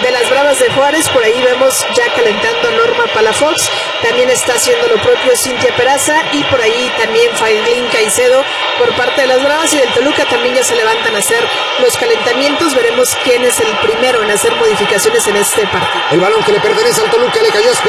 de las Bravas de Juárez. Por ahí vemos ya calentando a Norma Palafox. También está haciendo lo propio Cintia Peraza y por ahí también Failín Caicedo por parte de las Bravas, y del Toluca también ya se levantan a hacer los calentamientos. Veremos quién es el primero en hacer modificaciones en este partido. El balón que le pertenece al Toluca le cayó